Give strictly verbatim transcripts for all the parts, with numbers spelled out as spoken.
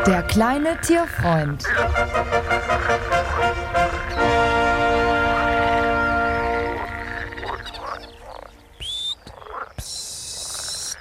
Der kleine Tierfreund. Psst, psst.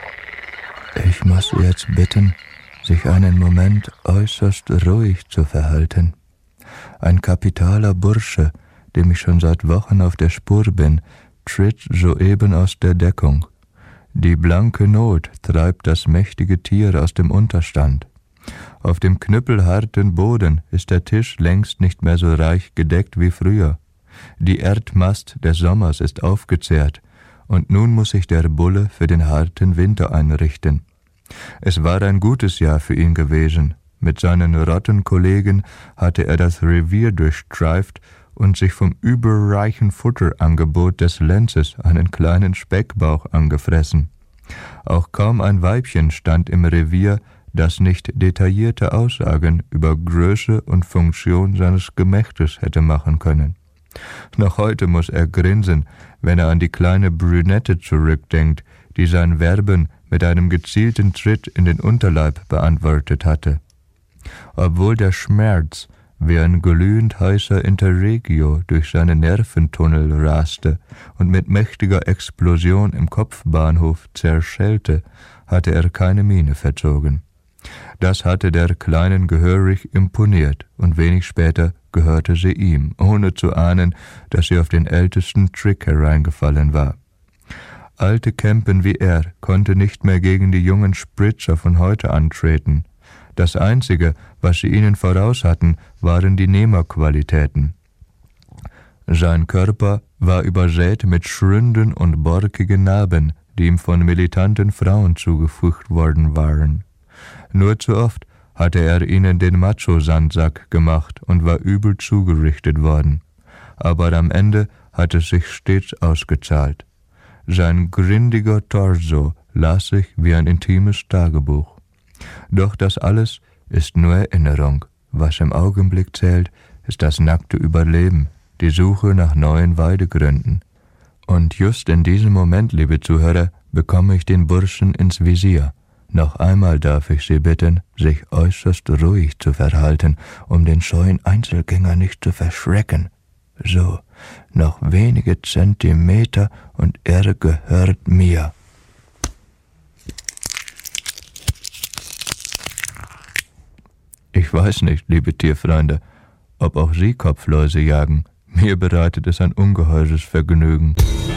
Ich muss jetzt bitten, sich einen Moment äußerst ruhig zu verhalten. Ein kapitaler Bursche, dem ich schon seit Wochen auf der Spur bin, tritt soeben aus der Deckung. Die blanke Not treibt das mächtige Tier aus dem Unterstand. Auf dem knüppelharten Boden ist der Tisch längst nicht mehr so reich gedeckt wie früher. Die Erdmast des Sommers ist aufgezehrt, und nun muss sich der Bulle für den harten Winter einrichten. Es war ein gutes Jahr für ihn gewesen. Mit seinen Rottenkollegen hatte er das Revier durchstreift und sich vom überreichen Futterangebot des Lenzes einen kleinen Speckbauch angefressen. Auch kaum ein Weibchen stand im Revier, das nicht detaillierte Aussagen über Größe und Funktion seines Gemächtes hätte machen können. Noch heute muss er grinsen, wenn er an die kleine Brünette zurückdenkt, die sein Werben mit einem gezielten Tritt in den Unterleib beantwortet hatte. Obwohl der Schmerz wie ein glühend heißer Interregio durch seine Nerventunnel raste und mit mächtiger Explosion im Kopfbahnhof zerschellte, hatte er keine Miene verzogen. Das hatte der Kleinen gehörig imponiert, und wenig später gehörte sie ihm, ohne zu ahnen, dass sie auf den ältesten Trick hereingefallen war. Alte Kämpen wie er konnte nicht mehr gegen die jungen Spritzer von heute antreten. Das Einzige, was sie ihnen voraus hatten, waren die Nehmerqualitäten. Sein Körper war übersät mit Schründen und borkigen Narben, die ihm von militanten Frauen zugefügt worden waren. Nur zu oft hatte er ihnen den Macho-Sandsack gemacht und war übel zugerichtet worden. Aber am Ende hat es sich stets ausgezahlt. Sein grindiger Torso las sich wie ein intimes Tagebuch. Doch das alles ist nur Erinnerung. Was im Augenblick zählt, ist das nackte Überleben, die Suche nach neuen Weidegründen. Und just in diesem Moment, liebe Zuhörer, bekomme ich den Burschen ins Visier. Noch einmal darf ich Sie bitten, sich äußerst ruhig zu verhalten, um den scheuen Einzelgänger nicht zu verschrecken. So, noch wenige Zentimeter und er gehört mir. Ich weiß nicht, liebe Tierfreunde, ob auch Sie Kopfläuse jagen. Mir bereitet es ein ungeheures Vergnügen.